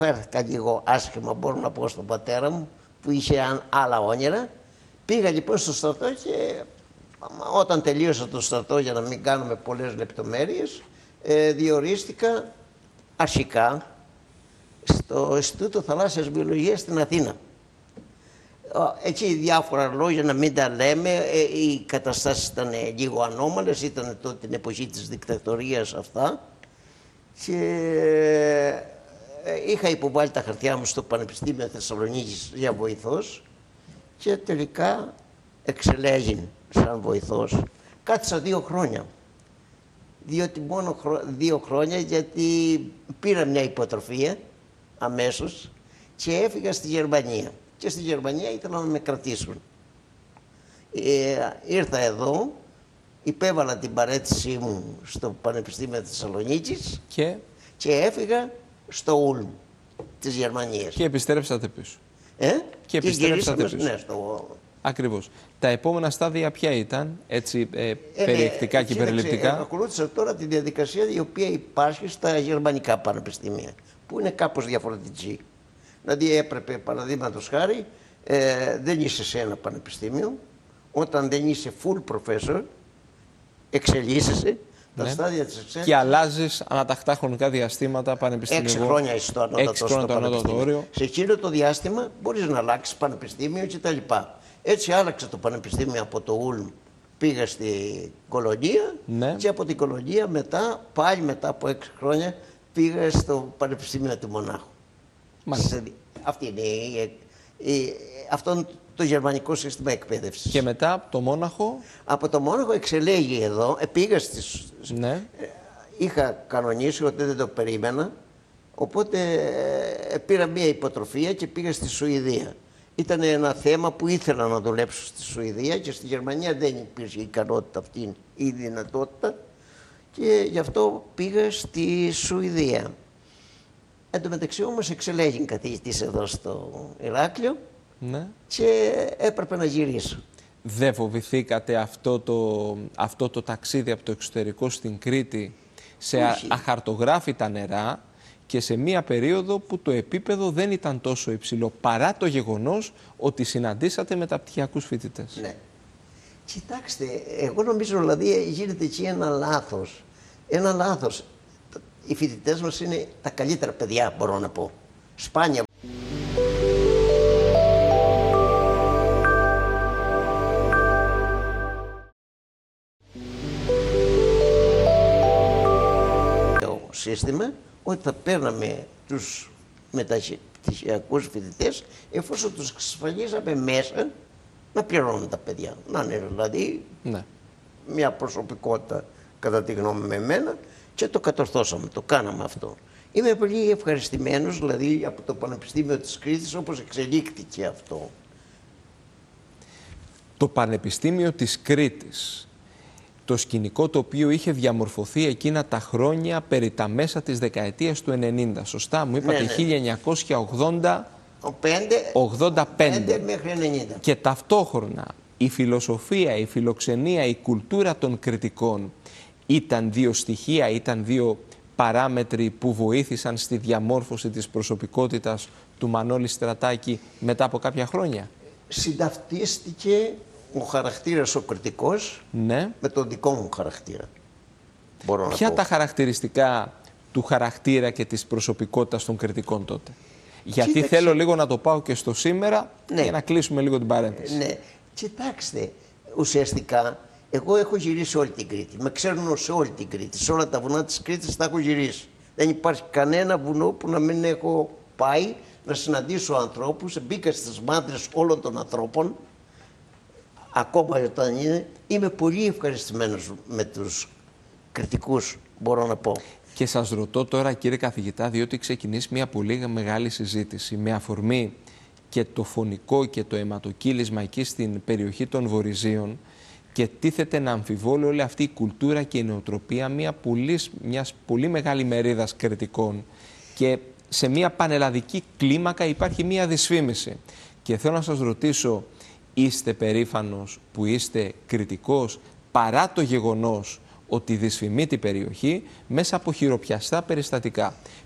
Φέρθηκα λίγο άσχημα, μπορώ να πω, στον πατέρα μου, που είχε άλλα όνειρα. Πήγα λοιπόν στο στρατό και όταν τελείωσα το στρατό, για να μην κάνουμε πολλές λεπτομέρειες, διορίστηκα αρχικά στο Ινστιτούτο Θαλάσσιας Βιολογίας στην Αθήνα. Έτσι διάφορα λόγια να μην τα λέμε, οι καταστάσεις ήταν λίγο ανώμαλες, ήταν τότε την εποχή της δικτατορίας αυτά και είχα υποβάλει τα χαρτιά μου στο Πανεπιστήμιο Θεσσαλονίκης για βοηθός και τελικά εξελέγην σαν βοηθός. Κάθισα 2 χρόνια, διότι μόνο 2 χρόνια, γιατί πήρα μια υποτροφία αμέσως και έφυγα στη Γερμανία. Και στη Γερμανία ήθελαν να με κρατήσουν. Ήρθα εδώ, υπέβαλα την παραίτησή μου στο Πανεπιστήμιο Θεσσαλονίκης και έφυγα στο Ούλμ της Γερμανίας. Και επιστρέψατε πίσω. Και επιστρέψατε πίσω. Ναι, Ακριβώς. Τα επόμενα στάδια ποια ήταν, έτσι, περιεκτικά και περιληπτικά? Ακολούθησα τώρα τη διαδικασία η οποία υπάρχει στα γερμανικά πανεπιστήμια, που είναι κάπως διαφορετική. Δηλαδή έπρεπε, παραδείγματος χάρη, δεν είσαι σε ένα πανεπιστήμιο, όταν δεν είσαι full professor, εξελίσσεσαι, τα στάδια της εξέλιξης. Και αλλάζεις ανατακτά χρονικά διαστήματα πανεπιστημίου. 6 χρόνια είσαι το ανώτατο όριο. Σε εκείνο το διάστημα μπορείς να αλλάξεις πανεπιστήμιο κτλ. Έτσι άλλαξε το πανεπιστήμιο από το Ούλμ. Πήγα στη Κολονία και από την Κολονία πάλι μετά από 6 χρόνια, πήγα στο Πανεπιστήμιο του Μονάχου. Αυτή είναι αυτό είναι το γερμανικό σύστημα εκπαίδευσης. Και μετά από το Μόναχο? Από το Μόναχο εξελέγει εδώ, πήγα είχα κανονίσει ότι δεν το περίμενα, οπότε πήρα μια υποτροφία και πήγα στη Σουηδία. Ήταν ένα θέμα που ήθελα να δουλέψω στη Σουηδία και στη Γερμανία δεν υπήρχε η ικανότητα αυτή, η δυνατότητα, και γι' αυτό πήγα στη Σουηδία. Εν τω μεταξύ όμως εξελέγει καθηγητής εδώ στο Ηράκλειο και έπρεπε να γυρίσω. Δεν φοβηθήκατε αυτό το ταξίδι από το εξωτερικό στην Κρήτη, σε αχαρτογράφητα νερά και σε μία περίοδο που το επίπεδο δεν ήταν τόσο υψηλό, παρά το γεγονός ότι συναντήσατε μεταπτυχιακούς φοιτητές? Ναι. Κοιτάξτε, εγώ νομίζω δηλαδή γίνεται εκεί ένα λάθος. Ένα λάθος. Οι φοιτητές μας είναι τα καλύτερα παιδιά, μπορώ να πω. Σπάνια. Το σύστημα ότι θα παίρναμε τους μεταπτυχιακούς φοιτητές εφόσον τους εξασφαλίζαμε μέσα να πληρώνουν τα παιδιά. Να είναι δηλαδή μια προσωπικότητα, κατά τη γνώμη με εμένα, και το κατορθώσαμε, το κάναμε αυτό. Είμαι πολύ ευχαριστημένος δηλαδή από το Πανεπιστήμιο της Κρήτης όπως εξελίχθηκε αυτό. Το Πανεπιστήμιο της Κρήτης, το σκηνικό το οποίο είχε διαμορφωθεί εκείνα τα χρόνια περί τα μέσα της δεκαετίας του 90, σωστά, μου είπατε? 1985 μέχρι 90. Και ταυτόχρονα η φιλοσοφία, η φιλοξενία, η κουλτούρα των κριτικών ήταν 2 στοιχεία, ήταν 2 παράμετροι που βοήθησαν στη διαμόρφωση της προσωπικότητας του Μανώλη Στρατάκη μετά από κάποια χρόνια? Συνταυτίστηκε ο χαρακτήρας ο κριτικός με τον δικό μου χαρακτήρα. Ποια τα χαρακτηριστικά του χαρακτήρα και της προσωπικότητας των κριτικών τότε? Γιατί θέλω λίγο να το πάω και στο σήμερα για να κλείσουμε λίγο την παρένθεση. Ναι, κοιτάξτε, ουσιαστικά εγώ έχω γυρίσει όλη την Κρήτη. Με ξέρουν σε όλη την Κρήτη. Σε όλα τα βουνά της Κρήτης τα έχω γυρίσει. Δεν υπάρχει κανένα βουνό που να μην έχω πάει να συναντήσω ανθρώπους. Μπήκα στις μάντρες όλων των ανθρώπων. Ακόμα όταν είναι. Είμαι πολύ ευχαριστημένος με τους κριτικούς, μπορώ να πω. Και σας ρωτώ τώρα, κύριε καθηγητά, διότι ξεκινήσει μια πολύ μεγάλη συζήτηση με αφορμή και το φωνικό και το αιματοκύλισμα εκεί στην περιοχή των Βορειζίων, και τίθεται να αμφιβόλω όλη αυτή η κουλτούρα και η νοοτροπία μιας πολύ μεγάλη μερίδας κριτικών, και σε μια πανελλαδική κλίμακα υπάρχει μια δυσφήμιση. Και θέλω να σας ρωτήσω, είστε περήφανος που είστε κριτικός παρά το γεγονός ότι δυσφημεί την περιοχή μέσα από χειροπιαστά περιστατικά?